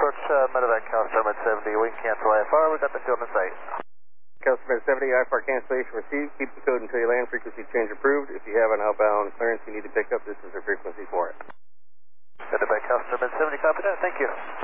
approach Medevac Calstar Med 70, wing cancel IFR, we got the field in sight. Calstar Med 70, IFR cancellation received, keep the code until you land, frequency change approved. If you have an outbound clearance you need to pick up, this is the frequency for it. Medevac Calstar Med 70, copy that, thank you.